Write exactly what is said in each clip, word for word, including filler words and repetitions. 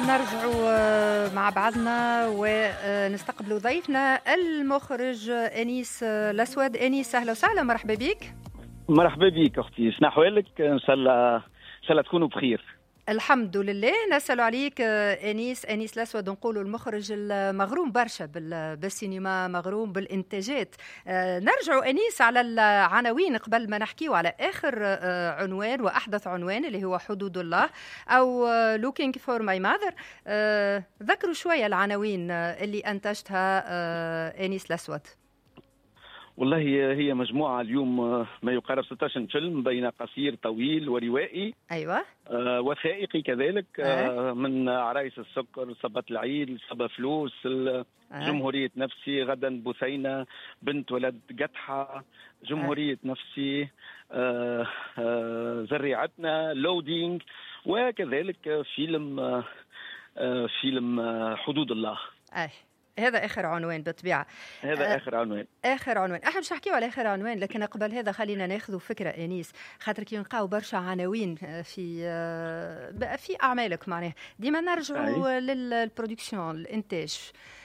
نرجعوا مع بعضنا ونستقبلوا ضيفنا المخرج أنيس الأسود. أنيس أهلا وسهلا، مرحبا بك. مرحبا بك أختي، شنو أحوالك؟ إن شاء الله إن شاء الله تكونوا بخير. الحمد لله. نسأل عليك أنيس أنيس الأسود، نقولوا المخرج المغروم برشا بالسينما، مغروم بالإنتاجات. نرجع أنيس على العناوين قبل ما نحكيو على آخر عنوان وأحدث عنوان اللي هو حدود الله أو Looking for my mother. ذكروا شوية العناوين اللي أنتجتها أنيس الأسود. والله هي مجموعة اليوم ما يقارب ستة عشر فيلم بين قصير طويل وروائي. أيوة. آه وثائقي كذلك. آه من عرايس السكر، صبت العيد، صبا فلوس، آه جمهورية نفسي، غدا بثينة، بنت ولد قطحة، جمهورية آه. نفسي، آه آه زريعتنا، لودينج، وكذلك فيلم آه آه فيلم آه حدود الله. أي. هذا آخر عنوان بالطبيعة. هذا آخر عنوان. آخر عنوان. احنا مش نحكيو على آخر عنوان، لكن قبل هذا خلينا ناخذ فكرة أنيس، خاطر كي نلقاو برشا عناوين في في أعمالك، معناها ديما نرجعوا للبرودكسيون، الإنتاج.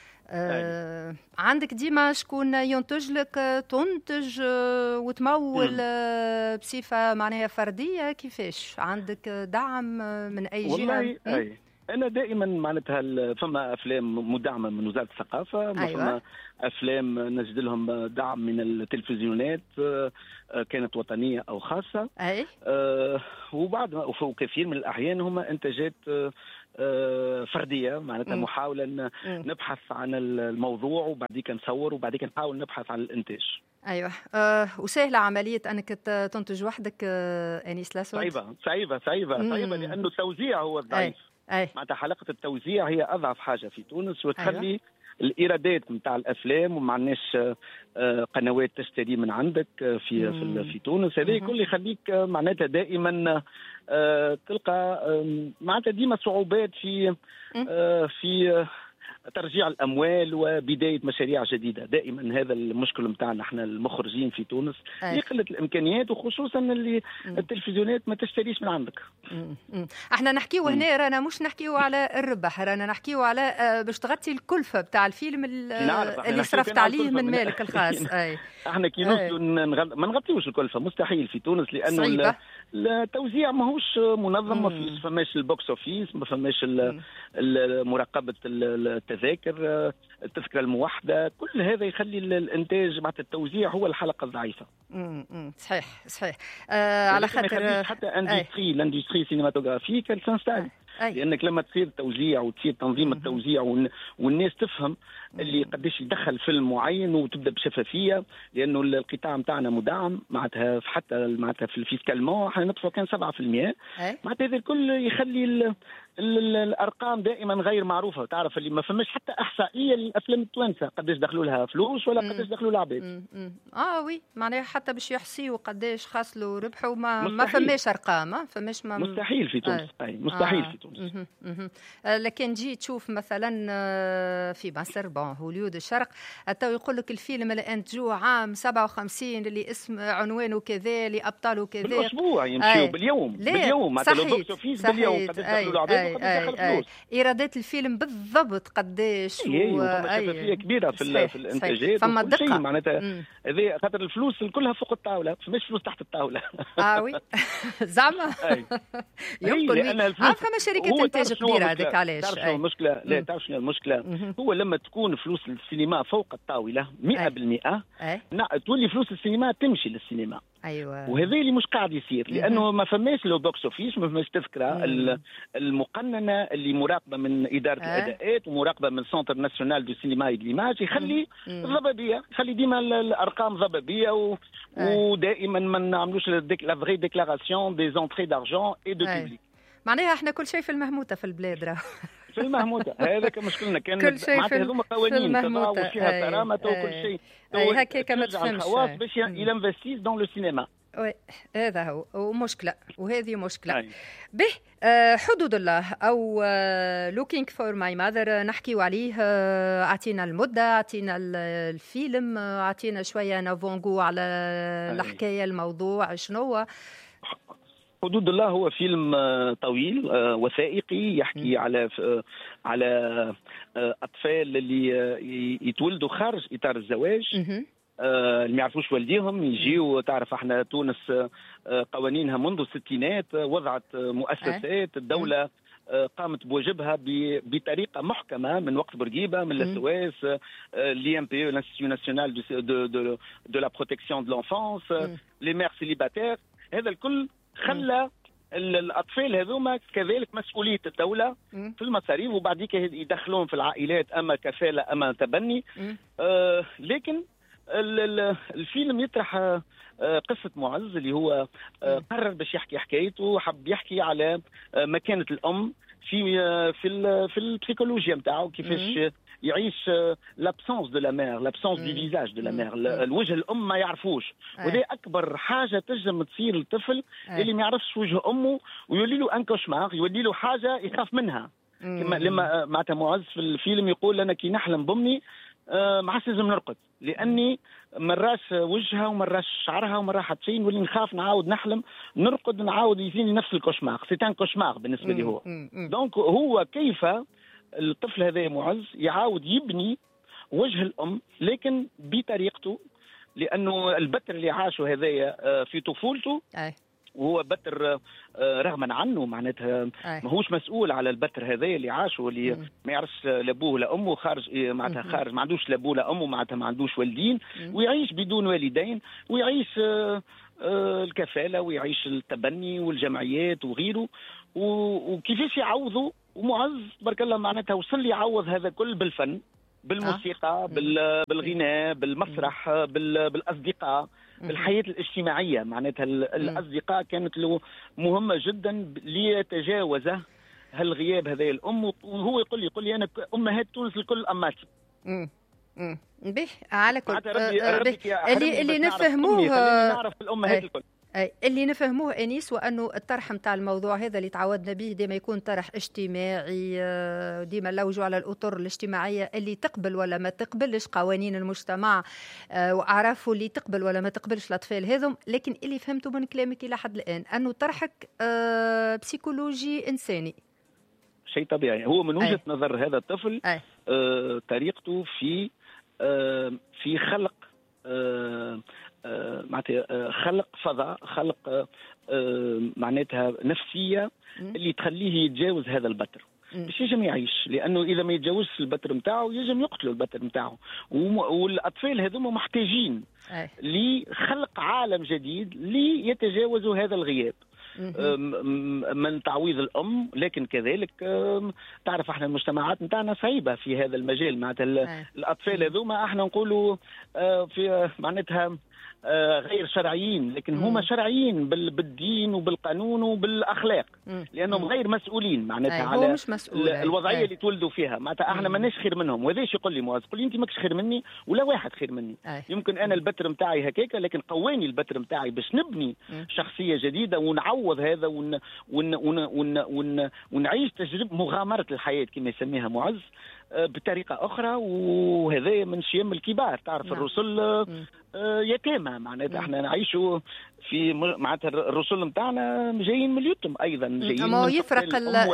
آه عندك ديما شكون ينتج لك، تنتج وتمول م. بصفة معناها فردية؟ كيفاش عندك دعم من أي جهة؟ والله أي. أنا دائما معناتها فما أفلام مدعمة من وزارة الثقافة، أيوة. فما أفلام نجد لهم دعم من التلفزيونات كانت وطنية أو خاصة. أي. أه وبعد وكثير من الأحيان هم إنتاجات أه فردية، معناتها محاولة نبحث عن الموضوع وبعديك نصور وبعديك نحاول نبحث عن الإنتاج. أيوة. أه وسهلة عملية أنك تنتج وحدك أه أنيس الأسود؟ صعيبة صعيبة صعيبة صعيبة لأنه التوزيع هو الضعيف. أي. معناتها حلقة التوزيع هي أضعف حاجة في تونس، وتخلي أيوة. الإيرادات نتاع الأفلام وما عندناش قنوات تشتري من عندك في في, في تونس. هذا كل يخليك معناتها دائما تلقى معناتها ديما صعوبات في في ترجيع الأموال وبداية مشاريع جديدة. دائما هذا المشكل متاعنا احنا المخرجين في تونس، هي قلة الإمكانيات، وخصوصا اللي مم. التلفزيونات ما تشتريش من عندك. مم. مم. احنا نحكيو هنا رانا مش نحكيو على الربح، رانا نحكيو على باش تغطي الكلفة بتاع الفيلم اللي صرفت عليه من مالك الخاص. أي. احنا كي نوصلوا نغل... ما نغطيوش الكلفة، مستحيل في تونس، لأنه ال... التوزيع ماهوش منظم، ما فيش فماش البوكس اوفيس، ما فماش مراقبة التذاكر، التذكرة الموحدة، كل هذا يخلي الانتاج مع التوزيع هو الحلقة الضعيفة. امم صحيح صحيح. آه على خاطر حتى اندستري الاندستري سينماتوغرافيك الانستال، لانك لما تصير توزيع وتصير تنظيم التوزيع والناس تفهم اللي قديش يدخل فيلم معين وتبدا بشفافيه، لانه القطاع نتاعنا مدعم معناتها حتى معناتها في الفيسكالمون احنا ندفعوا كان سبعة في المئة، معناتها هذا الكل يخلي ال ال الارقام دائما غير معروفه. تعرف اللي ما فماش حتى احصائيه للافلام التوانسه قداش دخلوا لها فلوس ولا قداش دخلوا لها عباد. اه وي معناها حتى باش يحصيوا قداش خسلوا ربحوا ما ما فماش ارقام، ما فماش ما مستحيل في تونس. آه. اي مستحيل آه. في تونس. مه. مه. آه لكن جي تشوف مثلا في مصر بون هوليود الشرق تو يقول لك الفيلم اللي انتجوه عام سبعة وخمسين اللي اسم عنوانه كذا لابطاله كذا بالاسبوع يمشيوا باليوم باليوم معناتها لو بوكس اوفيس باليوم قداش دخلوا عباد وقداش دخل فلوس. ايرادات الفيلم بالضبط قداش وفما شفافيه كبيره في, صحيح. في الانتاجات فما دقه معناتها هذه خاطر الفلوس كلها فوق الطاوله، فماش فلوس تحت الطاوله. اه وي زعما يمكن عارف فما شركات انتاج كبيره هذيك علاش. تعرف شنو المشكله؟ لا تعرف شنو المشكله؟ هو لما تكون فلوس السينما فوق الطاوله مئة بالمئة تولي فلوس السينما تمشي للسينما. ايوه وهذا اللي مش قاعد يصير، لانه ما فماش لو بوكس اوفيس، ما فماش تذكره المقننه اللي مراقبه من اداره أه. الاداءات ومراقبه من سنتر ناسيونال دو سينما اي ليماج، يخلي ضبابيه، يخلي ديما الارقام ضبابيه و... أه. ودائما ما نعملوش لا فغي ديكلاراسيون دي زونتري دارجون اي دو بوبليك. معناها احنا كل شيء في المهموته في البلاد راه في المهموته. هذاك مشكلنا كان معناتها هذوما قوانين تضاو فيها كرامه وكل شيء. اي هكاك ما تفهمش باش ينفستيس دون لو سينما. وي هذا هو ومشكلة، وهذه مشكلة. به آه حدود الله أو آه looking for my mother نحكيو عليه. آه أعطينا المدة، أعطينا الفيلم، أعطينا شوية نافونغو على الحكاية، الموضوع شنو. حدود الله هو فيلم طويل وثائقي يحكي على على اطفال اللي يتولدوا خارج اطار الزواج، اللي ما يعرفوش والديهم يجيو. تعرف احنا تونس قوانينها منذ الستينات وضعت مؤسسات الدوله قامت بواجبها بطريقه محكمه من وقت بورقيبه، من لسواس، لي ام بي او l'Institut national de de la protection de l'enfance، les mères célibataires. هذا الكل خلى الاطفال هذوما كذلك مسؤوليه الدوله في المصاريف، وبعديك يدخلون في العائلات اما كفاله اما تبني. آه لكن الفيلم يطرح قصة معز اللي هو قرر باش يحكي حكايته، وحب يحكي على مكانة الأم في في في البسيكولوجيا نتاعو، كيفاش يعيش لابسونس دو لا مير، لابسونس دو فيزاج دو لا مير، الوجه الأم ما يعرفوش. وهذا أكبر حاجة تنجم تصير للطفل اللي ما يعرفش وجه أمه، ويولي له ان كوشمار، يولي له حاجة يخاف منها. كما لما معناتها معز في الفيلم يقول أنا كي نحلم بأمي آه ما عادش لازم نرقد، لاني مراش وجهها ومراش شعرها ومرا حتى شيء، نولي نخاف نعاود نحلم نرقد نعاود يجيني نفس الكوشماغ، سي ان كوشماغ بالنسبه لي هو. دونك هو كيف الطفل هذا معز يعاود يبني وجه الام لكن بطريقته، لانه البتر اللي عاشه هذايا في طفولته وهو بتر رغما عنه، معناتها ماهوش مسؤول على البتر هذا اللي عاشه، اللي ما يعرفش لا ابوه لا امه، خارج معناتها خارج ما عندوش لا ابوه لا امه، معناتها ما عندوش والدين، ويعيش بدون والدين، ويعيش الكفاله ويعيش التبني والجمعيات وغيره. وكيفاش يعوضوا؟ ومعز تبارك الله معناتها وصل لي يعوض هذا كل بالفن، بالموسيقى، بالغناء، بالمسرح، بالاصدقاء، الحياة الاجتماعية. معناتها الأصدقاء كانت له مهمة جدا ليتجاوز هالغياب هذا الأم. وهو يقول لي يقول لي أنا أمهات تونس الكل أماتي. امم به على كل اللي اللي نفهموه نعرف الأمهات الكل. أي اللي نفهموه انيس، وانه الطرح نتاع الموضوع هذا اللي تعودنا به ديما يكون طرح اجتماعي، ديما نلوجوا على الاطر الاجتماعيه اللي تقبل ولا ما تقبلش قوانين المجتمع، واعرافه اللي تقبل ولا ما تقبلش الاطفال هذم. لكن اللي فهمته من كلامك الى حد الان انه طرحك بسيكولوجي انساني، شيء طبيعي. هو من وجهه أي. نظر هذا الطفل آه طريقته في آه في خلق آه آه معناتها خلق فضاء، خلق آه معناتها نفسيه اللي تخليه يتجاوز هذا البتر باش يجم يعيش، لانه اذا ما يتجاوزش البتر نتاعو يجم يقتلوا البتر نتاعو. والاطفال هذوما محتاجين لخلق عالم جديد ليتجاوزوا هذا الغياب من تعويض الام. لكن كذلك تعرف احنا المجتمعات نتاعنا صعيبه في هذا المجال، معناتها الاطفال هذوما احنا نقولوا في معناتها غير شرعيين، لكن هما شرعيين بالدين وبالقانون وبالاخلاق، لانهم غير مسؤولين معناتها على الوضعيه اللي تولدوا فيها. معناتها احنا ماناش خير منهم. وهذاش يقول لي معز، يقول لي انت ماكش خير مني ولا واحد خير مني. يمكن انا البتر نتاعي هكاك، لكن قواني البتر نتاعي باش نبني شخصيه جديده ونعوض هذا ون ون ون ون ون ونعيش تجربه مغامره الحياه كما يسميها معز بطريقه اخرى. وهذا من شيم الكبار. تعرف نعم. الرسل يتامى، معناتها احنا نعيشوا في معناتها الرسل نتاعنا جايين من اليتم ايضا، جايين ما يفرق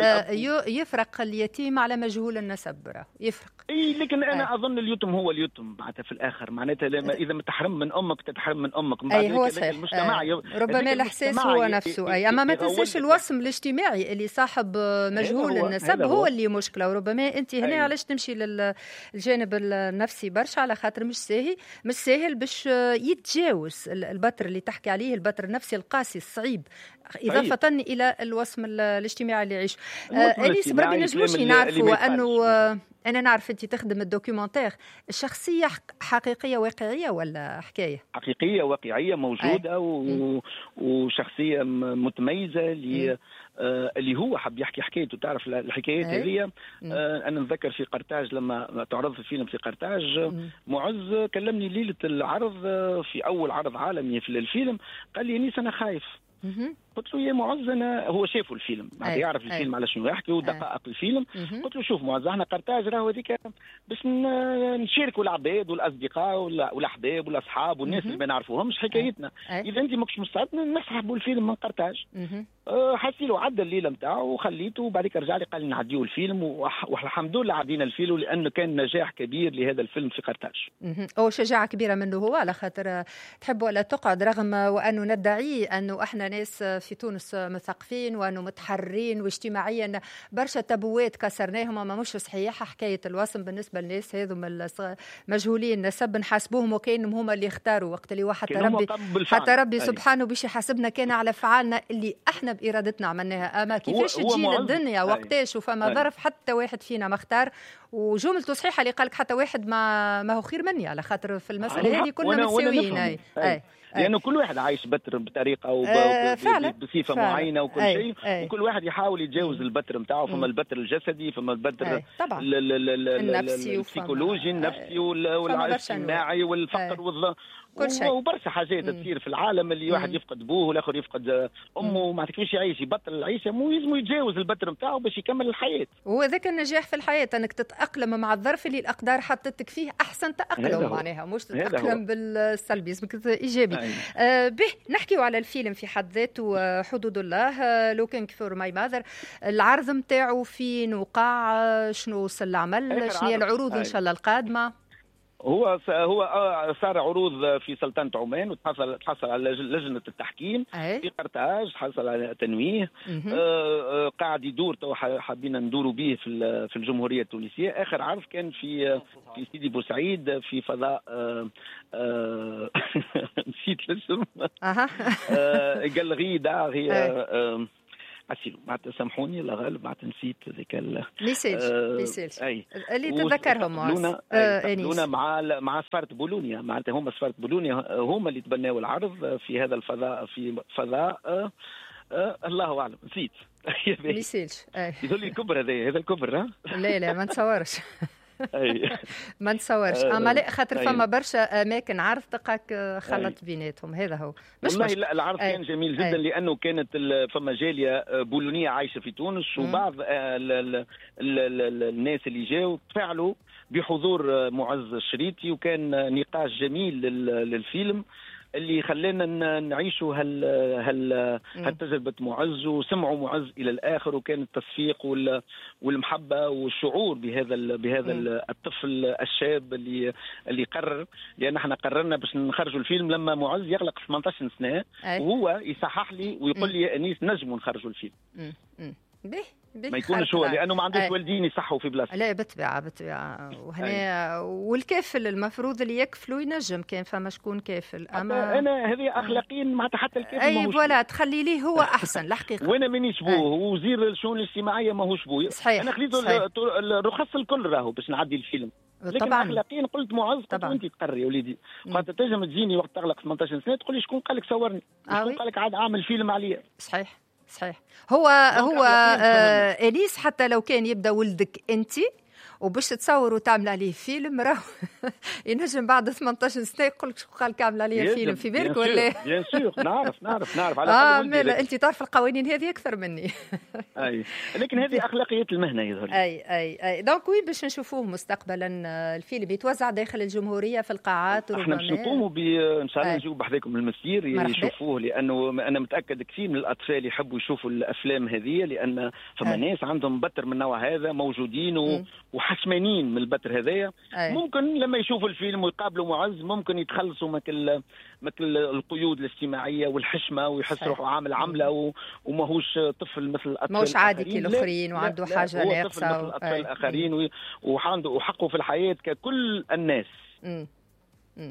يفرق اليتيم على مجهول النسب، يفرق. اي لكن انا آه. اظن اليتم هو اليتم معناتها في الاخر، معناتها اذا ما تحرم من امك تتحرم من امك. من اي هو صحيح. المجتمع آه. ربما الاحساس هو نفسه. اي اما ما تنساش الوصم الاجتماعي اللي صاحب مجهول هو النسب هو, هو اللي مشكله. وربما انت هنا أي. علاش تمشي للجانب النفسي برشا، على خاطر مش ساهل مش ساهل باش يتجاوز البتر اللي تحكي عليه، البتر النفسي القاسي الصعيب، إضافة طيب. إلى الوصم الاجتماعي اللي يعيش. أليس بربي نجموش نعرفوا أنه أنا نعرف أنت تخدم الدوكيومنتير، الشخصية حقيقية واقعية ولا حكاية؟ حقيقية واقعية موجودة و... وشخصية متميزة اللي آه اللي هو حب يحكي حكايته. تعرف الحكايات هذه آه أنا نذكر في قرطاج لما تعرض الفيلم في قرطاج، معز كلمني ليلة العرض في أول عرض عالمي في الفيلم، قال لي أنيس أنا خايف. قلت له يا معز انا هو شافوا الفيلم معناتها يعرف الفيلم على شنو يحكي ودقائق الفيلم. قلت له شوف معز احنا قرطاج راهو هذيك باش نشاركوا العباد والاصدقاء والاحباب والاصحاب والناس اللي ما نعرفوهمش حكايتنا. اذا انت ماكش مستعد نسحبوا الفيلم من قرطاج. حسي له عدى الليله نتاعو وخليته وبعديك رجع لي قال لي نعديو الفيلم والحمد لله عدينا الفيلم لانه كان نجاح كبير لهذا الفيلم في قرطاج. هو شجاعه كبيره منه هو على خاطر تحب ولا تقعد رغم وانه ندعي انه احنا ناس في تونس مثقفين وانه متحررين واجتماعيا برشا تابوات كسرناهم وما مش صحيحه. حكايه الوصم بالنسبه للناس هذوما مجهولين نسب نحاسبوهم وكانهم هما اللي اختاروا وقت اللي حتى ربي حتى ربي سبحانه باش يحاسبنا كان على افعالنا اللي احنا بارادتنا عملناها. اما كيفاش تجي للدنيا وقتاش وفما ظرف حتى واحد فينا ما اختار وجملته صحيحه اللي قالك حتى واحد ما ما هو خير مني على خاطر في المساله هذه كلنا متساويين. اي اي لانه كل واحد عايش بتر بطريقه او آه بصفه فعلا. معينه وكل أي. شيء أي. وكل واحد يحاول يتجاوز البتر نتاعو. فما البتر الجسدي فما البتر النفسي السيكولوجي النفسي والاجتماعي والفقر والظ كل شيء وبرشا حاجات تصير في العالم اللي واحد يفقد ابوه والاخر يفقد امه ما كيفاش يعيش يبطل العيشه مو يلزم يتجاوز البتر نتاعو باش يكمل الحياه. وهذاك النجاح في الحياه انك تتاقلم مع الظرف اللي الاقدار حطتك فيه احسن تاقلم معناها مش تتاقلم بالسلبي اسمك ايجابي. آه به نحكيو على الفيلم في حد ذاته حدود الله لوكينج فور ماي ماذر. العرض نتاعو فين وقع شنو وصل العمل شنو هي العروض ان شاء الله القادمه؟ هو هو صار عروض في سلطنة عمان وتحصل تحصل على لجنة التحكيم أي. في قرطاج حصل على تنويه. آه قاعد يدور تو حابين ندوروا به في في الجمهورية التونسية. آخر عرض كان في في سيدي بورسعيد في فضاء آه آه نسيت الاسم آه جالغي داغي آه عسيلو معناتها سامحوني الله غالب معناتها نسيت هذيك ليسيلش ليسيلش اي اللي تذكرهم لونا آه لونا مع مع سفارة بولونيا معناتها هم سفارة بولونيا هم اللي تبناوا العرض في هذا الفضاء في فضاء آه آه الله اعلم نسيت ليسيلش اي يقول لي كبر هذا هذا الكبر ها لا لا ما نتصورش ما نتصورش اما لا خاطر فما برشا اماكن عرض تلقاك خلط بيناتهم هذا هو مش والله لا العرض أي. كان جميل جدا أي. لانه كانت فما جاليه بولونيه عايشه في تونس وبعض ال ال ال ال الناس اللي جاوا تفاعلوا بحضور معز الشريطي وكان نقاش جميل للفيلم اللي خلينا نعيشوا هال هال هالتجربة معز وسمعوا معز إلى الآخر وكان التصفيق والمحبة والشعور بهذا بهذا م. الطفل الشاب اللي اللي قرر لأن احنا قررنا باش نخرجوا الفيلم لما معز يغلق ثمانية عشر سنة أي. وهو يصحح لي ويقول لي يا أنيس نجموا نخرجوا الفيلم. م. م. به ما يكونش هو لانه ما عندوش والدين يصحوا في بلاصه. لا بالطبيعه بالطبيعه وهنا والكافل المفروض اللي يكفلوا ينجم كان فما شكون كافل. اما انا هذه اخلاقيا معناتها حتى الكافل اي ولا تخلي ليه هو احسن الحقيقه. وانا مانيش بوه وزير الشؤون الاجتماعيه ماهوش بوه. انا خليت الرخص الكل راهو باش نعدي الفيلم لكن طبعا اخلاقيا قلت معز قلت انت تقري يا وليدي خاطر تنجم تجيني وقت تغلق ثمانية عشر سنه تقول لي شكون قال لك صورني شكون قال لك عاد اعمل فيلم عليا. صحيح صحيح. هو هو آه إليس حتى لو كان يبدا ولدك انت وباش تصور وتعمل عليه فيلم راهو ينجم بعد ثمانية عشر سنه يقول لك شو قال لك عامل عليه فيلم في بالك ولا بيان سور نعرف نعرف نعرف على اه مالا انت تعرف القوانين هذه اكثر مني. اي لكن هذه اخلاقيات المهنه يظهر. اي اي اي دونك وين باش نشوفوه مستقبلا الفيلم يتوزع داخل الجمهوريه في القاعات احنا باش نقوموا ان شاء الله نجيو بحذاكم المسير يشوفوه لانه انا متاكد كثير من الاطفال يحبوا يشوفوا الافلام هذه لان فما ناس عندهم بتر من النوع هذا موجودين و... وحشمانين من البتر هذايا. ممكن لما يشوفوا الفيلم ويقابلوا معز ممكن يتخلصوا مثل مثل القيود الاجتماعيه والحشمه ويحس روحه عامل عمله و... وماهوش طفل مثل الاطفال ماهوش عادي كالاخرين وعنده لا حاجه لا ناقصه مثل الاطفال الاخرين و... وعنده وحقه في الحياه ككل الناس. م. م.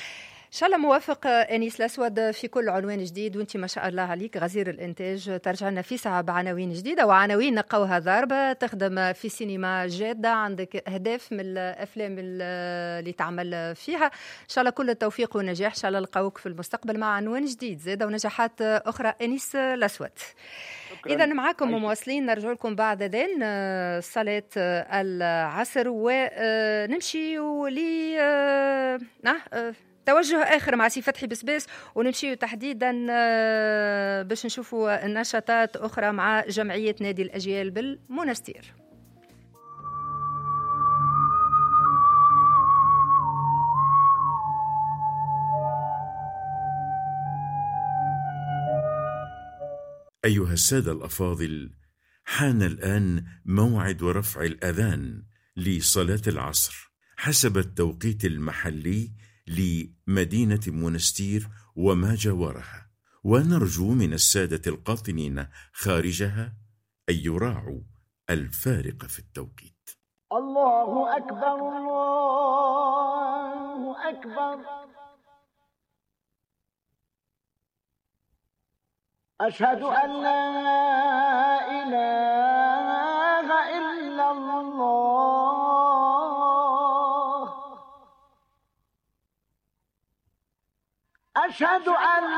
إن شاء الله موافق أنيس الأسود في كل عنوان جديد وانت ما شاء الله عليك غزير الإنتاج ترجع لنا في ساعة بعناوين جديدة وعناوين نقوها ضاربة تخدم في سينما جادة عندك أهداف من الأفلام اللي تعمل فيها إن شاء الله كل التوفيق والنجاح إن شاء الله نلقاوك في المستقبل مع عنوان جديد زادة ونجاحات أخرى أنيس الأسود. إذا معكم مواصلين نرجع لكم بعد ذن صلاة العصر ونمشي ولي توجه آخر مع سي فتحي بسباس، ونمشيو تحديدا باش نشوفوا نشاطات أخرى مع جمعية نادي الأجيال بالمنستير. أيها السادة الأفاضل، حان الآن موعد رفع الأذان لصلاة العصر حسب التوقيت المحلي لمدينة منستير وما جاورها، ونرجو من السادة القاطنين خارجها أن يراعوا الفارق في التوقيت. الله أكبر الله أكبر، أشهد أن لا إله إلا الله، أشهد أن